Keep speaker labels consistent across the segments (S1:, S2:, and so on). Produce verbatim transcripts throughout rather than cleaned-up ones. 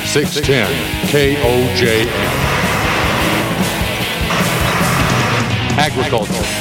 S1: six ten K O J M. Agriculture.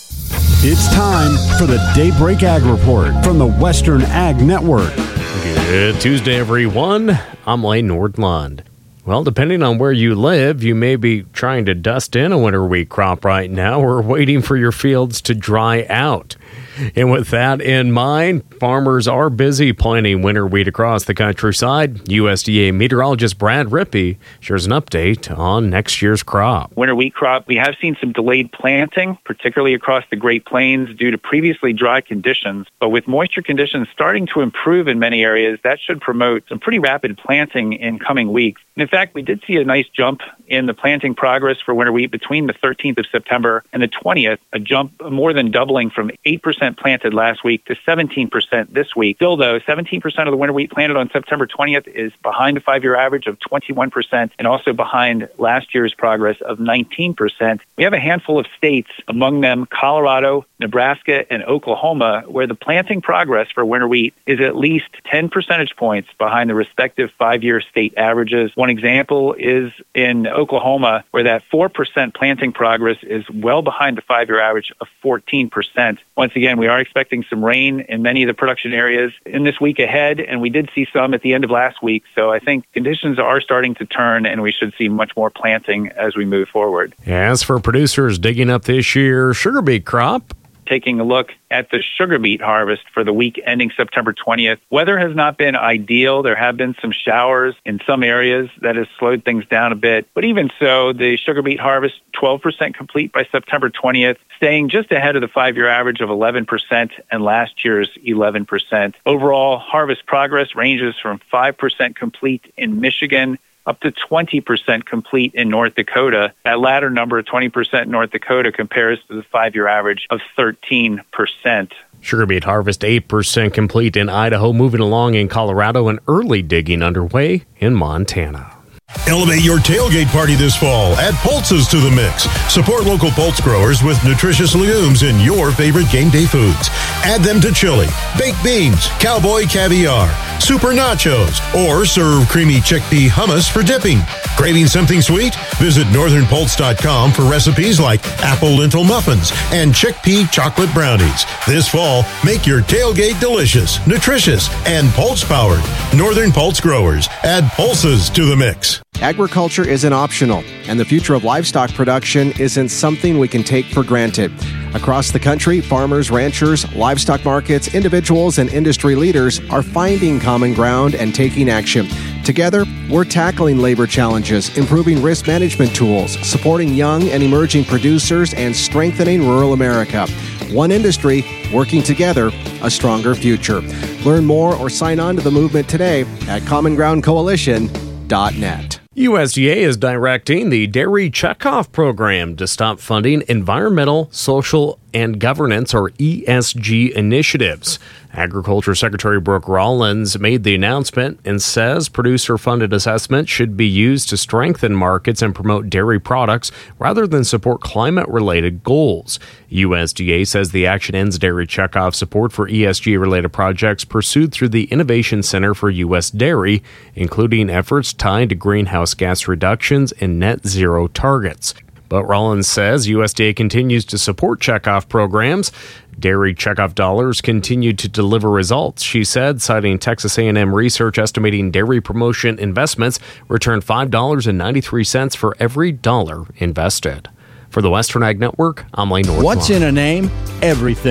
S2: It's time for the Daybreak Ag Report from the Western Ag Network.
S3: Good Tuesday, everyone. I'm Lane Nordlund. Well, depending on where you live, you may be trying to dust in a winter wheat crop right now or waiting for your fields to dry out. And with that in mind, farmers are busy planting winter wheat across the countryside. U S D A meteorologist Brad Rippey shares an update on next year's crop.
S4: Winter wheat crop, we have seen some delayed planting, particularly across the Great Plains due to previously dry conditions. But with moisture conditions starting to improve in many areas, that should promote some pretty rapid planting in coming weeks. And in fact, we did see a nice jump in the planting progress for winter wheat between the thirteenth of September and the twentieth, a jump more than doubling from eight percent planted last week to seventeen percent this week. Still, though, seventeen percent of the winter wheat planted on September twentieth is behind the five-year average of twenty-one percent and also behind last year's progress of nineteen percent. We have a handful of states, among them Colorado, Nebraska, and Oklahoma, where the planting progress for winter wheat is at least ten percentage points behind the respective five-year state averages. One example is in Oklahoma, where that four percent planting progress is well behind the five-year average of fourteen percent. Once again, we are expecting some rain in many of the production areas in this week ahead, and we did see some at the end of last week. So I think conditions are starting to turn, and we should see much more planting as we move forward.
S3: As for producers digging up this year's sugar beet crop,
S4: taking a look at the sugar beet harvest for the week ending September twentieth. Weather has not been ideal. There have been some showers in some areas that has slowed things down a bit. But even so, the sugar beet harvest, twelve percent complete by September twentieth, staying just ahead of the five-year average of eleven percent and last year's eleven percent. Overall, harvest progress ranges from five percent complete in Michigan up to twenty percent complete in North Dakota. That latter number, twenty percent in North Dakota, compares to the five-year average of thirteen percent.
S3: Sugar beet harvest eight percent complete in Idaho, moving along in Colorado, and early digging underway in Montana.
S5: Elevate your tailgate party this fall. Add pulses to the mix. Support local pulse growers with nutritious legumes in your favorite game day foods. Add them to chili, baked beans, cowboy caviar, super nachos, or serve creamy chickpea hummus for dipping. Craving something sweet? Visit northern pulse dot com for recipes like apple lentil muffins and chickpea chocolate brownies. This fall, make your tailgate delicious, nutritious, and pulse-powered. Northern Pulse Growers. Add pulses to the mix.
S6: Agriculture isn't optional, and the future of livestock production isn't something we can take for granted. Across the country, farmers, ranchers, livestock markets, individuals, and industry leaders are finding common ground and taking action. Together, we're tackling labor challenges, improving risk management tools, supporting young and emerging producers, and strengthening rural America. One industry, working together, a stronger future. Learn more or sign on to the movement today at common ground coalition dot net.
S3: U S D A is directing the Dairy Checkoff program to stop funding environmental, social, and governance, or E S G, initiatives. Agriculture Secretary Brooke Rollins made the announcement and says producer-funded assessments should be used to strengthen markets and promote dairy products rather than support climate-related goals. U S D A says the action ends Dairy Checkoff support for E S G-related projects pursued through the Innovation Center for U S Dairy, including efforts tied to greenhouse gas reductions and net zero targets. But Rollins says U S D A continues to support checkoff programs. Dairy checkoff dollars continue to deliver results, she said, citing Texas A and M research estimating dairy promotion investments return five dollars and ninety-three cents for every dollar invested. For the Western Ag Network, I'm Lane Northland.
S2: What's in a name? Everything.